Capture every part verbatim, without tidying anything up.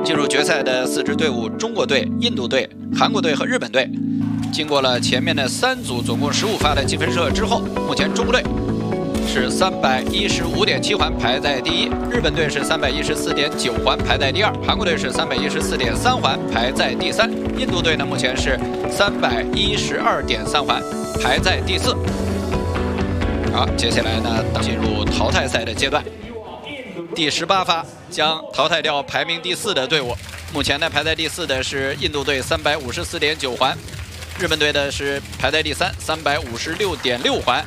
进入决赛的四支队伍：中国队、印度队、韩国队和日本队。经过了前面的三组总共十五发的积分射之后，目前中国队是三百一十五点七环排在第一，日本队是三百一十四点九环排在第二，韩国队是三百一十四点三环排在第三，印度队呢目前是三百一十二点三环排在第四。好，接下来呢进入淘汰赛的阶段，第十八发将淘汰掉排名第四的队伍。目前呢排在第四的是印度队三百五十四点九环，日本队的是排在第三三百五十六点六环。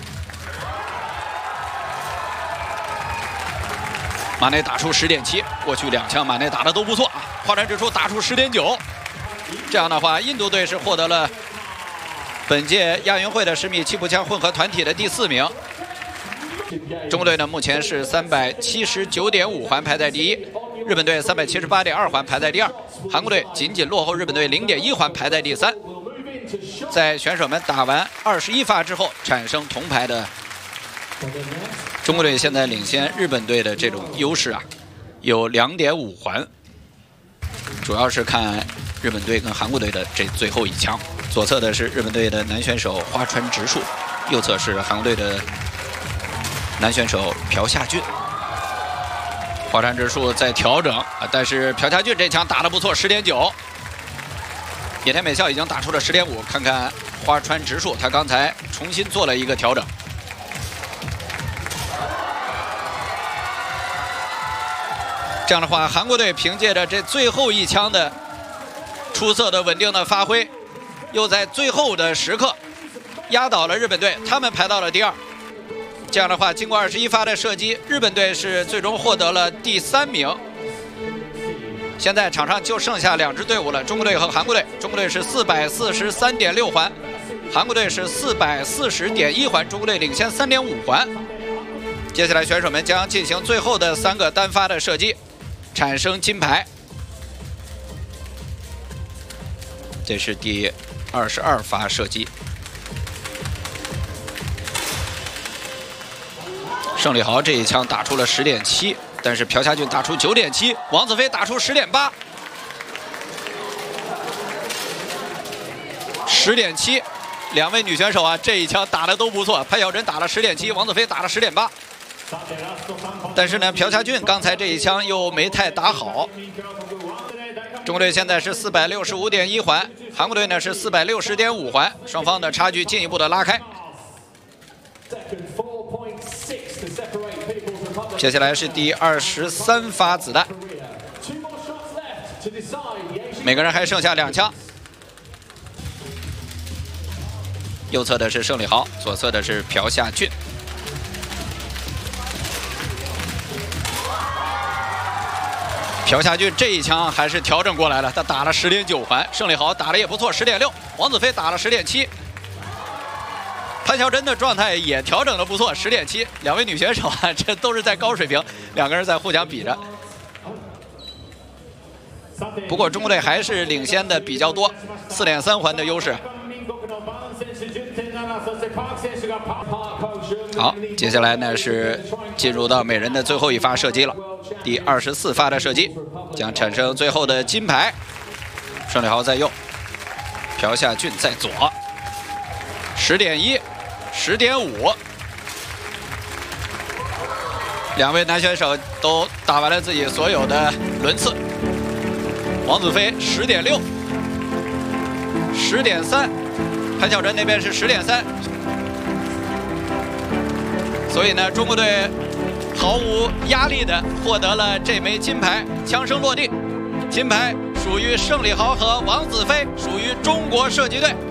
马内打出十点七，过去两枪马内打的都不错啊。划船指数打出十点九，这样的话，印度队是获得了本届亚运会的十米气步枪混合团体的第四名。中国队呢目前是三百七十九点五环排在第一，日本队三百七十八点二环排在第二，韩国队仅仅落后日本队零点一环排在第三。在选手们打完二十一发之后产生铜牌的中国队现在领先日本队的这种优势啊，有两点五环，主要是看日本队跟韩国队的这最后一枪。左侧的是日本队的男选手花川直树，右侧是韩国队的男选手朴夏俊。花川直树在调整啊，但是朴夏俊这枪打得不错，十点九。野田美孝已经打出了十点五，看看花川直树，他刚才重新做了一个调整。这样的话，韩国队凭借着这最后一枪的出色的稳定的发挥，又在最后的时刻压倒了日本队，他们排到了第二。这样的话，经过二十一发的射击，日本队是最终获得了第三名。现在场上就剩下两支队伍了，中国队和韩国队。中国队是四百四十三点六环，韩国队是四百四十点一环，中国队领先三点五环。接下来选手们将进行最后的三个单发的射击，产生金牌。这是第二十二发射击。胜利豪这一枪打出了十点七，但是朴夏俊打出九点七，王子飞打出十点八，十点七，两位女选手啊，这一枪打的都不错。潘晓珍打了十点七，王子飞打了十点八。但是呢，朴夏俊刚才这一枪又没太打好。中国队现在是四百六十五点一环，韩国队呢是四百六十点五环，双方的差距进一步的拉开。接下来是第二十三发子弹，每个人还剩下两枪。右侧的是胜利豪，左侧的是朴夏俊。朴夏俊这一枪还是调整过来了，他打了十点九环，胜利豪打的也不错，十点六，王子飞打了十点七。潘晓珍的状态也调整的不错，十点七。两位女选手啊，这都是在高水平，两个人在互相比着。不过中国队还是领先的比较多，四点三环的优势。好，接下来呢是进入到每人的最后一发射击了，第二十四发的射击将产生最后的金牌。胜利豪在右，朴夏俊在左，十点一。十点五，两位男选手都打完了自己所有的轮次。王子飞十点六，十点三，潘晓珍那边是十点三。所以呢，中国队毫无压力的获得了这枚金牌，枪声落地，金牌属于胜利豪和王子飞，属于中国射击队。